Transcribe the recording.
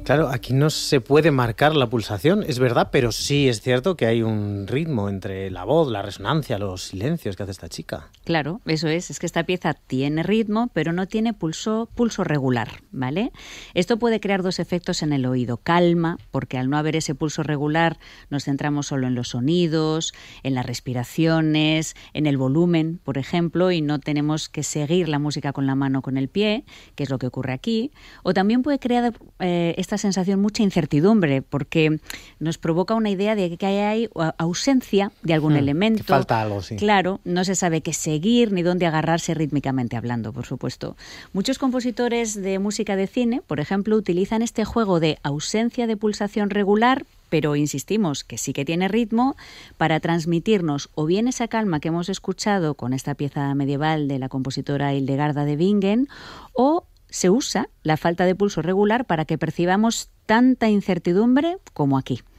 Claro, aquí no se puede marcar la pulsación, es verdad, pero sí es cierto que hay un ritmo entre la voz, la resonancia, los silencios que hace esta chica. Claro, eso es que esta pieza tiene ritmo, pero no tiene pulso regular, ¿vale? Esto puede crear dos efectos en el oído. Calma, porque al no haber ese pulso regular nos centramos solo en los sonidos, en las respiraciones, en el volumen, por ejemplo, y no tenemos que seguir la música con la mano o con el pie, que es lo que ocurre aquí. O también puede crear esta sensación mucha incertidumbre, porque nos provoca una idea de que hay ausencia de algún elemento. Que falta algo, sí. Claro, no se sabe qué seguir ni dónde agarrarse rítmicamente hablando, por supuesto. Muchos compositores de música de cine, por ejemplo, utilizan este juego de ausencia de pulsación regular, pero insistimos que sí que tiene ritmo, para transmitirnos o bien esa calma que hemos escuchado con esta pieza medieval de la compositora Hildegarda de Bingen, o se usa la falta de pulso regular para que percibamos tanta incertidumbre como aquí.